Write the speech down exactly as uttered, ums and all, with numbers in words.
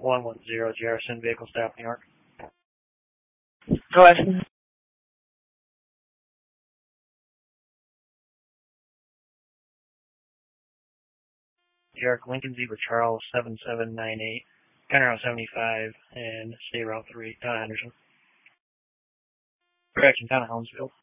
one one zero Garrison, vehicle staff, New York. Go ahead. New York, Lincoln Zebra Charles, seven seven nine eight, County Route seventy-five, and State Route three, Town of Henderson. Correction, Town of Helensfield.